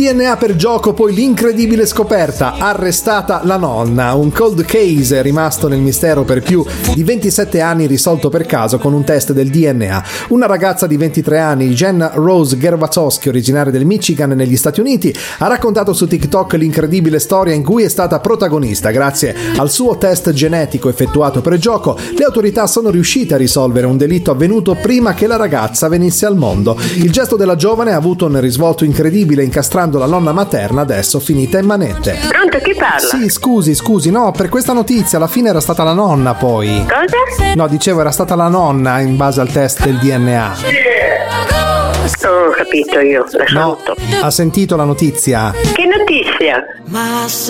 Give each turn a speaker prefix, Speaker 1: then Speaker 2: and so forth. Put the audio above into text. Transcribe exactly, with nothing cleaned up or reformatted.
Speaker 1: D N A per gioco, poi l'incredibile scoperta, arrestata la nonna, un cold case rimasto nel mistero per più di ventisette anni, risolto per caso con un test del D N A. Una ragazza di ventitré anni, Jen Rose Gervasowski, originaria del Michigan negli Stati Uniti, ha raccontato su TikTok l'incredibile storia in cui è stata protagonista. Grazie al suo test genetico effettuato per gioco, le autorità sono riuscite a risolvere un delitto avvenuto prima che la ragazza venisse al mondo. Il gesto della giovane ha avuto un risvolto incredibile, incastrando la nonna materna, adesso finita in manette.
Speaker 2: Pronto, chi parla?
Speaker 1: Sì, scusi, scusi, no, per questa notizia alla fine era stata la nonna poi.
Speaker 2: Cosa?
Speaker 1: No, dicevo era stata la nonna in base al test del D N A.
Speaker 2: Oh, ho capito io, la
Speaker 1: No,
Speaker 2: saluto.
Speaker 1: ha sentito la notizia?
Speaker 2: Che notizia?